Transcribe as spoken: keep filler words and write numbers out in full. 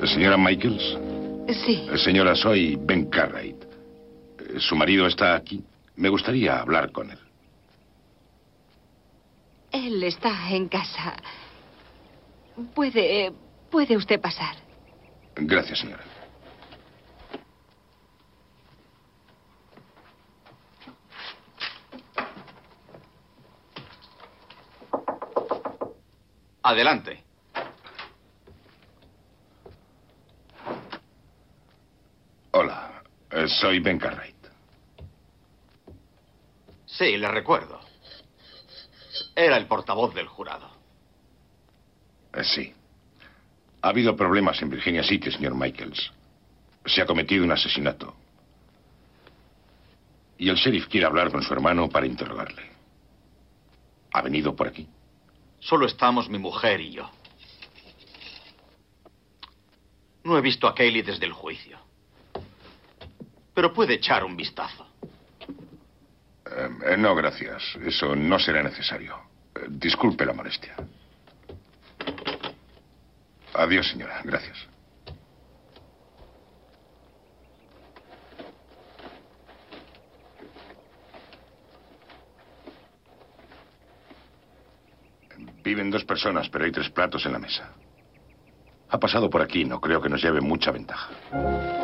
Señora Michaels. Sí. Señora, soy Ben Cartwright. Su marido está aquí. Me gustaría hablar con él. Él está en casa. Puede... puede usted pasar. Gracias, señora. Adelante. Hola, soy Ben Cartwright. Sí, le recuerdo. Era el portavoz del jurado. Sí. Ha habido problemas en Virginia City, señor Michaels. Se ha cometido un asesinato. Y el sheriff quiere hablar con su hermano para interrogarle. ¿Ha venido por aquí? Solo estamos mi mujer y yo. No he visto a Kaylee desde el juicio. Pero puede echar un vistazo. Eh, no, gracias. Eso no será necesario. Eh, disculpe la molestia. Adiós, señora. Gracias. Viven dos personas, pero hay tres platos en la mesa. Ha pasado por aquí. No creo que nos lleve mucha ventaja.